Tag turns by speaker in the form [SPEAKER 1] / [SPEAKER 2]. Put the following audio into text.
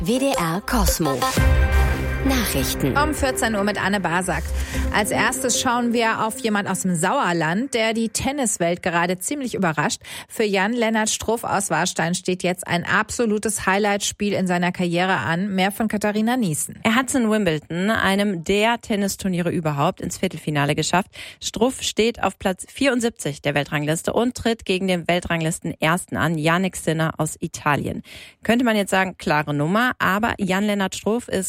[SPEAKER 1] WDR Kosmo. Nachrichten.
[SPEAKER 2] Um 14 Uhr mit Anne Basak. Als erstes schauen wir auf jemand aus dem Sauerland, der die Tenniswelt gerade ziemlich überrascht. Für Jan-Lennart Struff aus Warstein steht jetzt ein absolutes Highlight-Spiel in seiner Karriere an. Mehr von Katharina Niesen.
[SPEAKER 3] Er hat es in Wimbledon, einem der Tennisturniere überhaupt, ins Viertelfinale geschafft. Struff steht auf Platz 74 der Weltrangliste und tritt gegen den Weltranglisten-Ersten an, Jannik Sinner aus Italien. Könnte man jetzt sagen, klare Nummer, aber Jan-Lennart Struff ist